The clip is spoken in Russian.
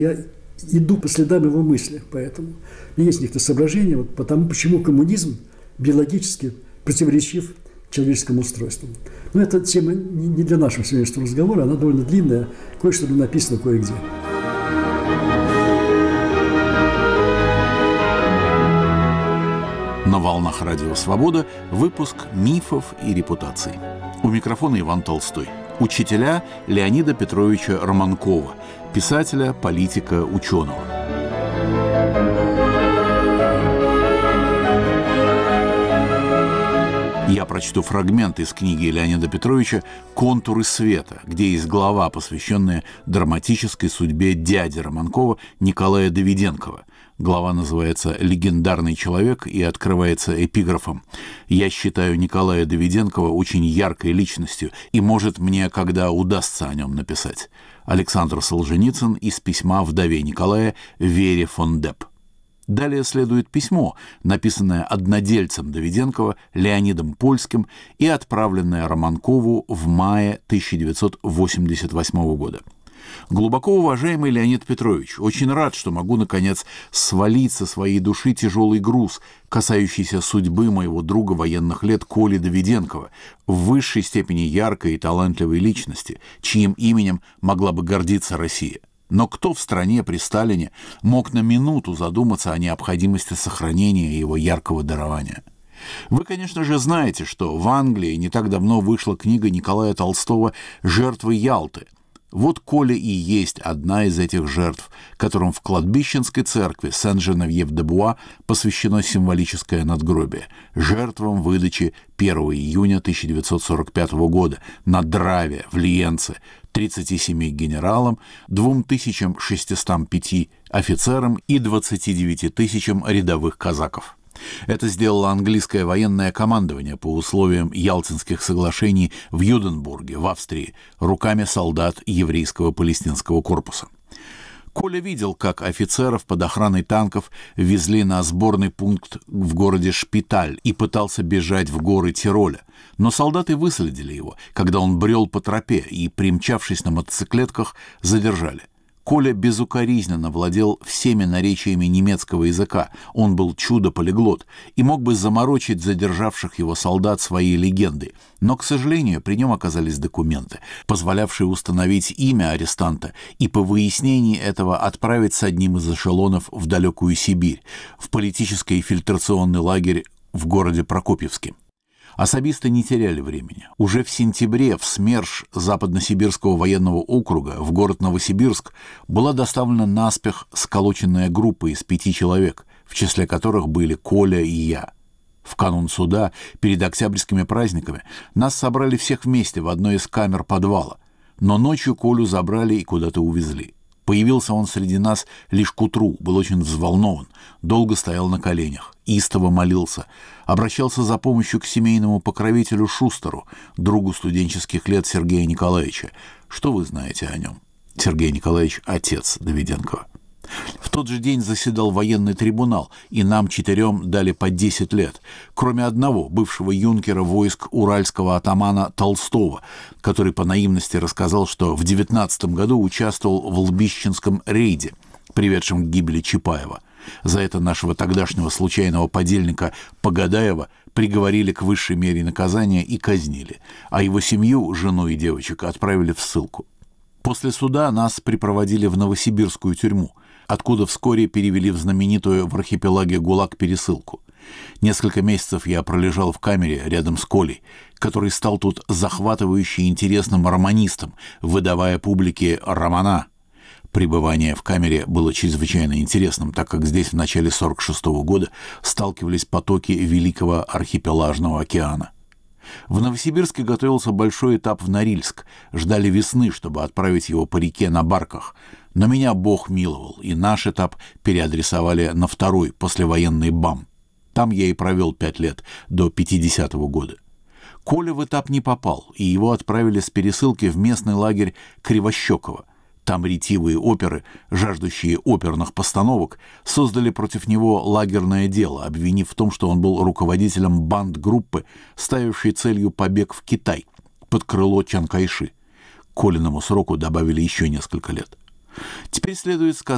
Я иду по следам его мысли, поэтому есть некоторые соображения, вот потому, почему коммунизм биологически противоречив человеческому устройству. Но эта тема не для нашего сегодняшнего разговора, она довольно длинная, кое-что написано кое-где. На волнах Радио Свобода выпуск «Мифов и репутаций». У микрофона Иван Толстой. Учителя Леонида Петровича Романкова, писателя, политика, ученого. Я прочту фрагмент из книги Леонида Петровича «Контуры света», где есть глава, посвященная драматической судьбе дяди Романкова Николая Давиденкова. Глава называется «Легендарный человек» и открывается эпиграфом: «Я считаю Николая Давиденкова очень яркой личностью, и, может, мне когда удастся о нем написать». Александр Солженицын из письма вдове Николая Вере фон Депп. Далее следует письмо, написанное однодельцем Давиденкова Леонидом Польским и отправленное Романкову в мае 1988 года. «Глубоко уважаемый Леонид Петрович, очень рад, что могу, наконец, свалить со своей души тяжелый груз, касающийся судьбы моего друга военных лет Коли Давиденкова, в высшей степени яркой и талантливой личности, чьим именем могла бы гордиться Россия. Но кто в стране при Сталине мог на минуту задуматься о необходимости сохранения его яркого дарования? Вы, конечно же, знаете, что в Англии не так давно вышла книга Николая Толстого «Жертвы Ялты». Вот Коля и есть одна из этих жертв, которым в кладбищенской церкви Сен-Женевьев-де-Буа посвящено символическое надгробие – жертвам выдачи 1 июня 1945 года на Драве в Лиенце 37 генералам, 2605 офицерам и 29 тысячам рядовых казаков. Это сделало английское военное командование по условиям Ялтинских соглашений в Юденбурге, в Австрии, руками солдат еврейского палестинского корпуса. Коля видел, как офицеров под охраной танков везли на сборный пункт в городе Шпиталь и пытался бежать в горы Тироля. Но солдаты выследили его, когда он брел по тропе, и, примчавшись на мотоциклетках, задержали. Коля безукоризненно владел всеми наречиями немецкого языка, он был чудо-полиглот и мог бы заморочить задержавших его солдат своей легендой. Но, к сожалению, при нем оказались документы, позволявшие установить имя арестанта и по выяснении этого отправить с одним из эшелонов в далекую Сибирь, в политический фильтрационный лагерь в городе Прокопьевске. Особисты не теряли времени. Уже в сентябре в СМЕРШ Западносибирского военного округа в город Новосибирск была доставлена наспех сколоченная группа из 5 человек, в числе которых были Коля и я. В канун суда, перед октябрьскими праздниками, нас собрали всех вместе в одной из камер подвала, но ночью Колю забрали и куда-то увезли. Появился он среди нас лишь к утру, был очень взволнован, долго стоял на коленях, истово молился, обращался за помощью к семейному покровителю Шустеру, другу студенческих лет Сергея Николаевича. Что вы знаете о нем? Сергей Николаевич – отец Давиденкова. В тот же день заседал военный трибунал, и нам 4 дали по 10 лет, кроме одного, бывшего юнкера войск уральского атамана Толстого, который по наивности рассказал, что в 19 году участвовал в Лбищенском рейде, приведшем к гибели Чапаева. За это нашего тогдашнего случайного подельника Погадаева приговорили к высшей мере наказания и казнили, а его семью, жену и девочек, отправили в ссылку. После суда нас припроводили в Новосибирскую тюрьму, откуда вскоре перевели в знаменитую в архипелаге ГУЛАГ пересылку. Несколько месяцев я пролежал в камере рядом с Колей, который стал тут захватывающе интересным романистом, выдавая публике романа. Пребывание в камере было чрезвычайно интересным, так как здесь в начале 1946 года сталкивались потоки Великого архипелажного океана. В Новосибирске готовился большой этап в Норильск, ждали весны, чтобы отправить его по реке на барках. Но меня Бог миловал, и наш этап переадресовали на второй, послевоенный БАМ. Там я и провел 5 лет, до 50-го года. Коля в этап не попал, и его отправили с пересылки в местный лагерь Кривощекова. Там ретивые оперы, жаждущие оперных постановок, создали против него лагерное дело, обвинив в том, что он был руководителем банд-группы, ставившей целью побег в Китай под крыло Чан Кайши. К Колиному сроку добавили еще несколько лет. Теперь следует сказать,